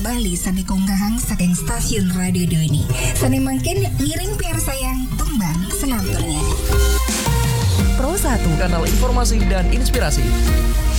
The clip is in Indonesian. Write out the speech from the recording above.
Bali sani konggahang saking stasiun radio ini. Sani mungkin ngiring biar sayang tumbang senamturnya. Pro 1, kanal informasi dan inspirasi.